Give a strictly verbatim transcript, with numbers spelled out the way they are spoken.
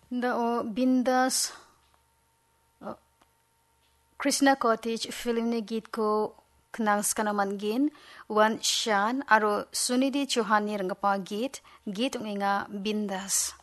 Da o bindas uh, Krishna Cottage film ni git ko knangs kanaman gin wan shan aro sunidi Chauhan ni rangapa git git unginga bindas.